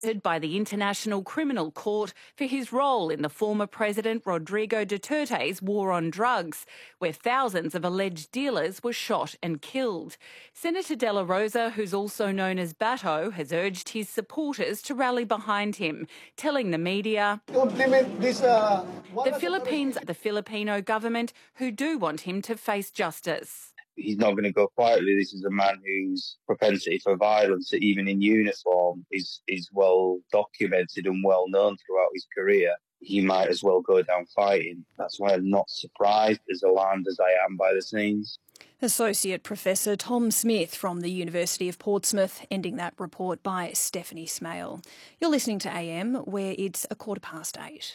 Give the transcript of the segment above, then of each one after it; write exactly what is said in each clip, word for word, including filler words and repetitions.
by the International Criminal Court for his role in the former President Rodrigo Duterte's war on drugs, where thousands of alleged dealers were shot and killed. Senator De La Rosa, who's also known as Bato, has urged his supporters to rally behind him, telling the media this, uh, the Philippines, the Filipino government, who do want him to face justice. He's not going to go quietly. This is a man whose propensity for violence, even in uniform, is, is well documented and well known throughout his career. He might as well go down fighting. That's why I'm not surprised, as alarmed as I am by the scenes. Associate Professor Tom Smith from the University of Portsmouth, ending that report by Stephanie Smale. You're listening to A M, where it's a quarter past eight.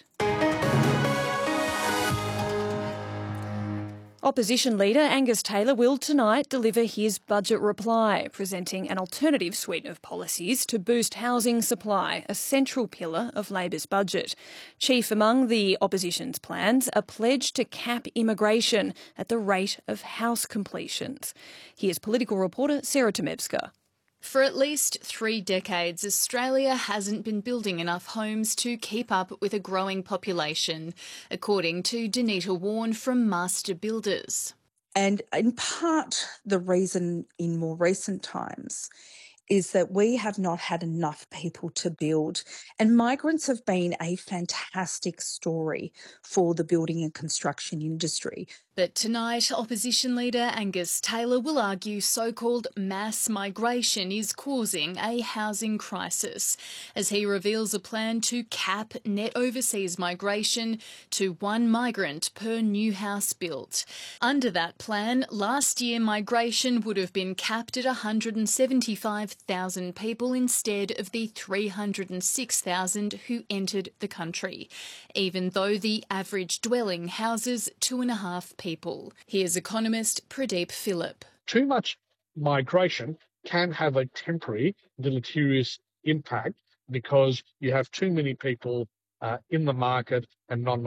Opposition leader Angus Taylor will tonight deliver his budget reply, presenting an alternative suite of policies to boost housing supply, a central pillar of Labor's budget. Chief among the opposition's plans, a pledge to cap immigration at the rate of house completions. Here's political reporter Sarah Tomevska. For at least three decades, Australia hasn't been building enough homes to keep up with a growing population, according to Danita Warren from Master Builders. And in part, the reason in more recent times is that we have not had enough people to build. And migrants have been a fantastic story for the building and construction industry. But tonight, opposition leader Angus Taylor will argue so-called mass migration is causing a housing crisis, as he reveals a plan to cap net overseas migration to one migrant per new house built. Under that plan, last year migration would have been capped at one hundred seventy-five thousand people instead of the three hundred six thousand who entered the country, even though the average dwelling houses two and a half people. People. Here's economist Pradeep Phillip. Too much migration can have a temporary deleterious impact because you have too many people uh, in the market and not